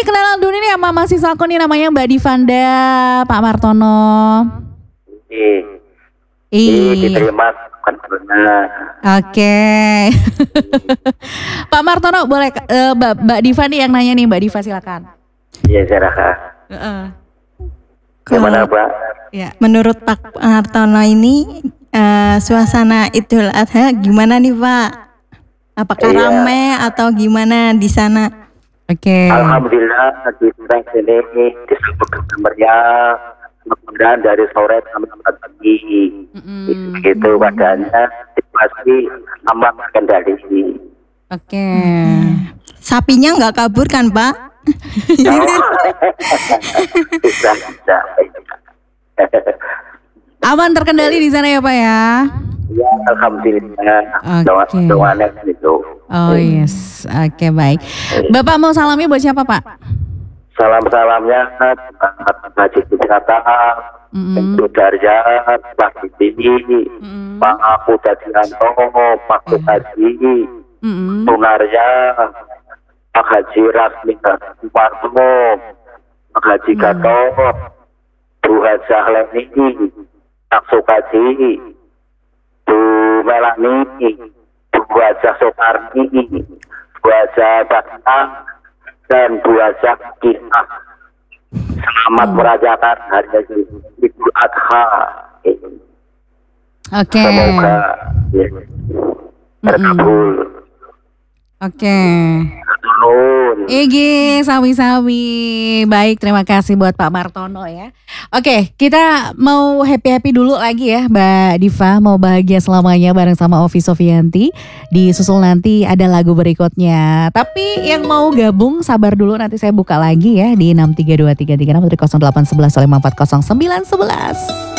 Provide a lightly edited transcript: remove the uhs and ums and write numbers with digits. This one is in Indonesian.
kenalan dulu nih sama mahasiswa aku nih namanya Mbak Divanda, Pak Martono. Diterima kan benar. Oke. Pak Martono boleh Mbak Diva nih yang nanya nih, Mbak Diva silakan. Iya, silakan. Gimana, Mbak? Ya, menurut Pak Martono ini suasana Idul Adha gimana nih, Pak? Apakah ramai atau gimana di sana? Oke. Alhamdulillah di sini disambut meriah, mudah-mudahan dari sore sampai pagi. Begitu keadaannya, situasi aman terkendali. Oke. Sapinya nggak kabur kan, Pak? Bisa. Aman terkendali di sana ya Pak ya? Ya, alhamdulillah. Oke. Doanya itu. Oh yes, oke baik. Bapak mau salamnya buat siapa Pak? Salam-salamnya Haji Wisata, Ibu Darjat, Pak Siti, Pak Aku Dadianto, Pak Haji, Sunarya, Pak Haji Rasmi Sumarto, Pak Haji Gatot, Bu Hajah Leni, Pak Sukaji, Bu Melani, Bu Hajah Soekarni, Bu Hajah Bakta, dan Bu Hajah Kisah. Selamat merayakan hari Idul Adha. Oke. Semoga terkabul. Oke. Turun. Ege, sawi-sawi. Baik, terima kasih buat Pak Martono ya. Oke, kita mau happy-happy dulu lagi ya Mbak Diva. Mau bahagia selamanya bareng sama Ovi Sofianti. Disusul nanti ada lagu berikutnya. Tapi yang mau gabung sabar dulu, nanti saya buka lagi ya di 6323336 0811 540 911.